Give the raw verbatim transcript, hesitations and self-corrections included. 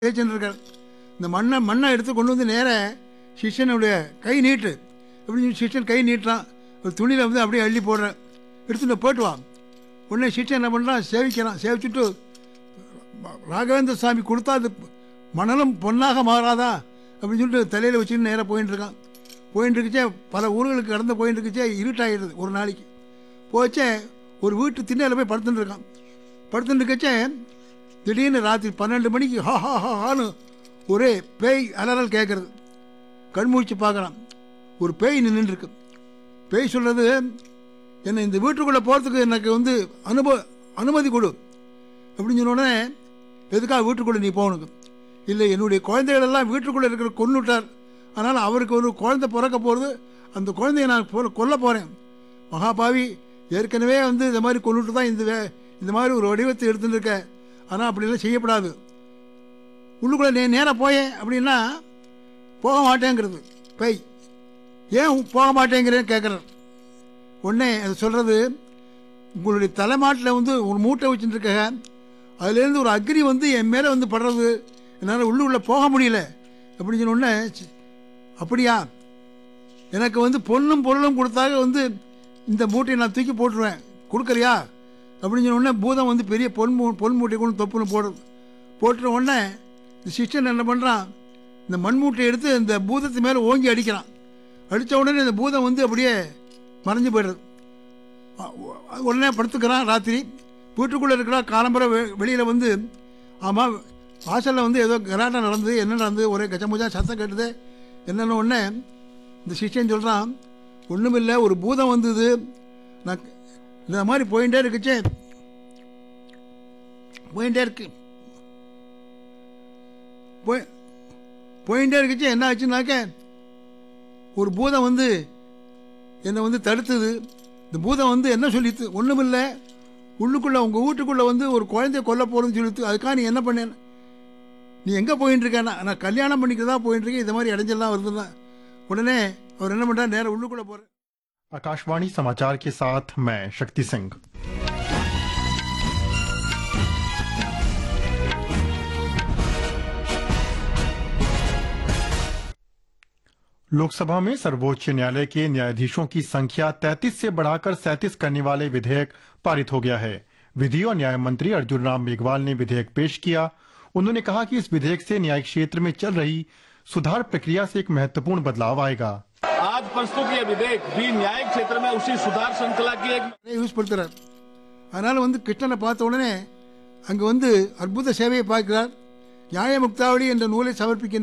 தேய்ச்சிருக்கார். இந்த மண்ணை மண்ணை எடுத்து கொண்டு வந்து நேர சிஷ்யனுடைய கை நீட்டு அப்படின்னு சிஷ்யன் கை நீட்டுறான். ஒரு துணியில் வந்து அப்படியே அள்ளி போடுறேன், எடுத்துட்டு போட்டுவான். உடனே சிஷ்யன் என்ன பண்ணுறான், சேவிக்கிறான். சேவிச்சுட்டு ராகவேந்திர சாமி கொடுத்தா அது மணலும் பொன்னாக மாறாதா அப்படின்னு சொல்லிட்டு தலையில் வச்சுட்டு நேராக போயின்னு இருக்கான். போயின்னு இருக்குச்சே பல ஊர்களுக்கு கடந்து போயின்னு இருக்குச்சே இருட்டாகிடுது. ஒரு நாளைக்கு போச்சே ஒரு வீட்டு திண்ணையில் போய் படுத்துட்டு இருக்கான். படுத்துட்டு இருக்கச்சே திடீர்னு ராத்திரி பன்னெண்டு மணிக்கு ஹா ஹா ஹா ஹான்னு ஒரே பேய் அலறல் கேட்குறது. கண்மூழ்ச்சி பார்க்குறான். ஒரு பேய் நின்றுருக்கு. பேய் சொல்கிறது, என்னை இந்த வீட்டுக்குள்ளே போகிறதுக்கு எனக்கு வந்து அனுபவ அனுமதி கொடு அப்படின்னு சொன்னோடனே, எதுக்காக வீட்டுக்குள்ளே நீ போகணுங்க? இல்லை, என்னுடைய குழந்தைகளெல்லாம் வீட்டுக்குள்ளே இருக்கிற கொன்னுட்டார், அதனால் அவருக்கு ஒரு குழந்தை பிறக்க போகிறது, அந்த குழந்தைய நான் கொல்ல போகிறேன். மகாபாவி, ஏற்கனவே வந்து இந்த மாதிரி கொண்டுட்டு தான் இந்த வே இந்த மாதிரி ஒரு வடிவத்தை எடுத்துகிட்டு இருக்க, ஆனால் அப்படிலாம் செய்யப்படாது. உள்ளுக்குள்ளே நீ நேராக போயேன் அப்படின்னா போக மாட்டேங்கிறது பேய். ஏன் போக மாட்டேங்கிறேன்னு கேட்குறார். உடனே அதை சொல்கிறது, உங்களுடைய தலைமாட்டில் வந்து ஒரு மூட்டை வச்சுட்டு இருக்க, அதுலேருந்து ஒரு அக்னி வந்து என் மேலே வந்து படுறது, என்னால் உள்ளுக்குள்ளே போக முடியல அப்படின்னு சொன்ன உடனே, அப்படியா, எனக்கு வந்து பொண்ணும் பொருளும் கொடுத்தாக வந்து இந்த மூட்டையை நான் தூக்கி போட்டுருவேன், கொடுக்குறியா அப்படின்னு சொன்ன உடனே பூதம் வந்து பெரிய பொன் மூ பொன் மூட்டை கொண்டு தொப்புன்னு போடுறது. போட்டுற உடனே இந்த சிஷ்யன் என்ன பண்ணுறான், இந்த மண் மூட்டையை எடுத்து இந்த பூதத்து மேலே ஓங்கி அடிக்கிறான். அடித்த உடனே இந்த பூதம் வந்து அப்படியே மறைஞ்சு போயிடுறது. உடனே படுத்துக்கிறான். ராத்திரி வீட்டுக்குள்ளே இருக்கிறா. காலம்பரை வெ வெளியில் வந்து, ஆமாம் வாசலில் வந்து ஏதோ கராட்டம் நடந்தது, என்ன நடந்தது, ஒரே கச்சமுச்சா சத்தம் கேட்டது என்னென்ன. உடனே இந்த சிஷ்யன் சொல்கிறான், ஒன்றும் இல்லை, ஒரு பூதம் வந்தது, நான் இந்த மாதிரி போயிட்டே இருக்குச்சே போயிட்டே இருக்கு போய் போயிட்டே இருக்குச்சு என்ன ஆச்சுன்னாக்க, ஒரு பூதம் வந்து என்னை வந்து தடுத்தது. இந்த பூதம் வந்து என்ன சொல்லித்து, ஒன்றும் இல்லை, உள்ளுக்குள்ளே உங்கள் வீட்டுக்குள்ளே வந்து ஒரு குழந்தைய கொல்ல போகிறதுன்னு சொல்லித்து, அதுக்காக நீ என்ன பண்ணேன், நீ எங்கே போயின்னு இருக்கேன்னா, நான் கல்யாணம் பண்ணிக்கிறதா போயின்னு இருக்கேன், இந்த மாதிரி இடைஞ்சல்லாம் வருதுன்னா. உடனே அவர் என்ன பண்ணுறார், நேராக உள்ளுக்குள்ளே போகிறேன். आकाशवाणी समाचार के साथ मैं शक्ति सिंह। लोकसभा में सर्वोच्च न्यायालय के न्यायाधीशों की संख्या तैंतीस से बढ़ाकर सैंतीस करने वाले विधेयक पारित हो गया है। विधि और न्याय मंत्री अर्जुन राम मेघवाल ने विधेयक पेश किया। उन्होंने कहा कि इस विधेयक से न्यायिक क्षेत्र में चल रही सुधार प्रक्रिया से एक महत्वपूर्ण बदलाव आएगा। आज प्रस्तुत यह विधेयक भी न्यायिक क्षेत्र में उसी सुधार श्रृंखला की एक யூஸ் படுத்துறார். அதனால் வந்து கிருஷ்ணனை பார்த்த உடனே அங்கே வந்து அற்புத சேவையை பார்க்கிறார். நியாய முக்தாவளி என்ற நூலை சமர்ப்பிக்கின்ற